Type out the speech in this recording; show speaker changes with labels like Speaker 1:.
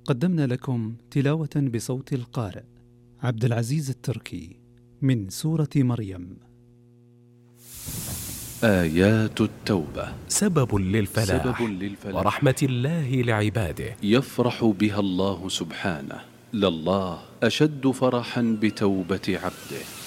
Speaker 1: قدمنا لكم تلاوة بصوت القارئ عبد العزيز التركي من سورة مريم.
Speaker 2: آيات التوبة
Speaker 3: سبب للفلاح ورحمة الله لعباده.
Speaker 2: يفرح بها الله سبحانه، لله أشد فرحا بتوبة عبده.